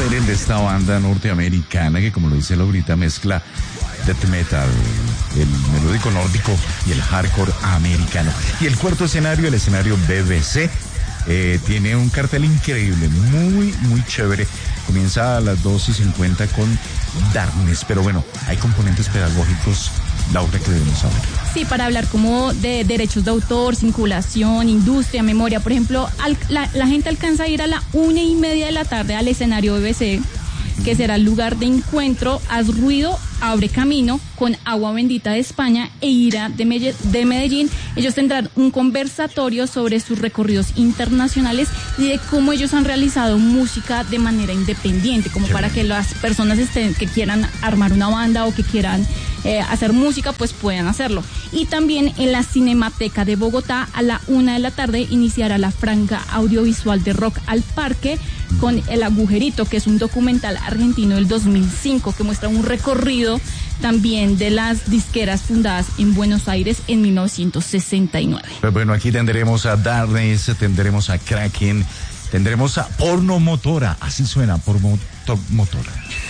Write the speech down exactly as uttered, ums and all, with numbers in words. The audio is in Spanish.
Maiden, de esta banda norteamericana que, como lo dice Laurita, mezcla death metal, el melódico nórdico y el hardcore americano. Y el cuarto escenario, el escenario B B C, eh, tiene un cartel increíble, muy, muy chévere. Comienza a las dos y cincuenta con Darkness, pero bueno, hay componentes pedagógicos, Laura, que debemos saber. Sí, para hablar como de derechos de autor, circulación, industria, memoria. Por ejemplo, al, la, la gente alcanza a ir a la una y media de la tarde al escenario B B C, que será el lugar de encuentro. Haz ruido, abre camino, con Agua Bendita de España e Ira de, Melle, de Medellín. Ellos tendrán un conversatorio sobre sus recorridos internacionales y de cómo ellos han realizado música de manera independiente, como para que las personas estén, que quieran armar una banda o que quieran eh, hacer música, pues puedan hacerlo. Y también en la Cinemateca de Bogotá, a la una de la tarde, iniciará la franja audiovisual de Rock al Parque con El Agujerito, que es un documental argentino del dos mil cinco que muestra un recorrido también de las disqueras fundadas en Buenos Aires en mil novecientos sesenta y nueve. Pues bueno, aquí tendremos a Darkness, tendremos a Kraken, tendremos a Porno Motora, así suena, Porno Motora.